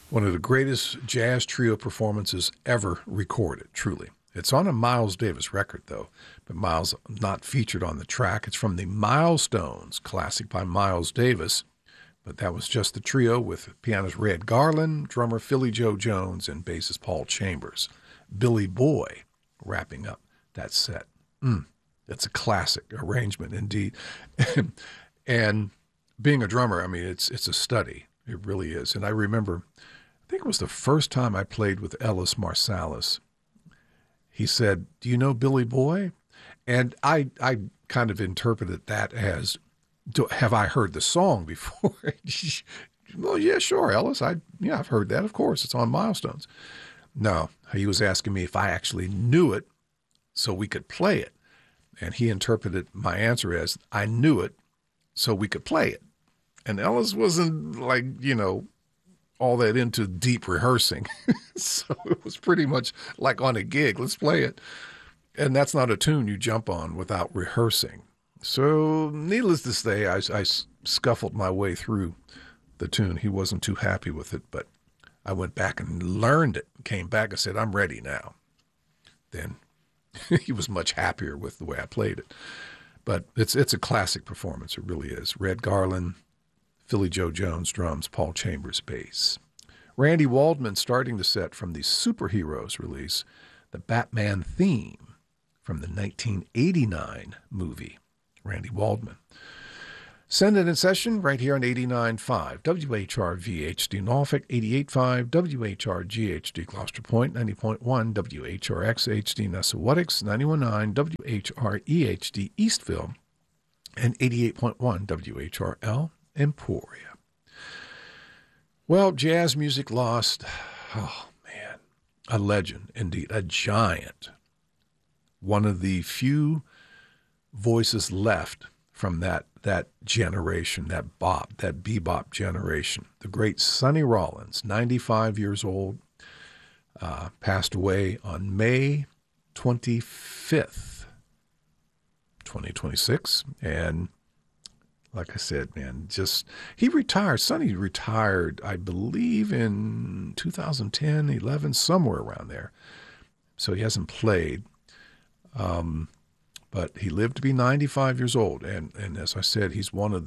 One of the greatest jazz trio performances ever recorded, truly. It's on a Miles Davis record, though, but Miles not featured on the track. It's from the Milestones, classic by Miles Davis, but that was just the trio with pianist Red Garland, drummer Philly Joe Jones, and bassist Paul Chambers. Billy Boy wrapping up that set. It's a classic arrangement indeed. And being a drummer, I mean, it's a study. It really is. And I remember, I think it was the first time I played with Ellis Marsalis. He said, "Do you know Billy Boy?" And I kind of interpreted that as, have I heard the song before? Well, yeah, sure, Ellis. I've heard that. Of course, it's on Milestones. No, he was asking me if I actually knew it so we could play it. And he interpreted my answer as, I knew it so we could play it. And Ellis wasn't like, all that into deep rehearsing. So it was pretty much like on a gig, let's play it. And that's not a tune you jump on without rehearsing. So needless to say, I scuffled my way through the tune. He wasn't too happy with it, but I went back and learned it, came back and said, I'm ready now. Then he was much happier with the way I played it. But it's a classic performance. It really is. Red Garland, Philly Joe Jones drums, Paul Chambers bass. Randy Waldman starting the set from the Superheroes release, the Batman theme from the 1989 movie. Randy Waldman. Send it in session right here on 89.5 WHRV-HD Norfolk, 88.5 WHRG-HD Gloucester Point, 90.1 WHRX-HD Nessawatix, 91.9 WHRE-HD Eastville, and 88.1 WHRL Emporia. Well, jazz music lost, oh man, a legend indeed, a giant. One of the few voices left from that generation, that bebop generation. The great Sonny Rollins, 95 years old, passed away on May 25th, 2026. And like I said, man, he retired. Sonny retired, I believe, in 2010, 11, somewhere around there. So he hasn't played. But he lived to be 95 years old. And as I said, he's one of